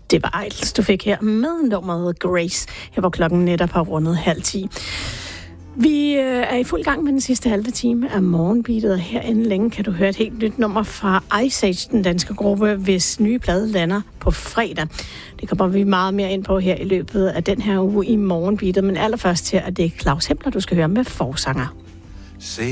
Det var Idols, du fik her med nummeret Grace. Her var klokken netop har rundet 9:30. Vi er i fuld gang med den sidste halve time af morgenbeatet, og herinde længe kan du høre et helt nyt nummer fra Ice Age, den danske gruppe, hvis nye plade lander på fredag. Det kommer vi meget mere ind på her i løbet af den her uge i morgenbeatet, men allerførst til, at det er Claus Hempler, du skal høre med forsanger.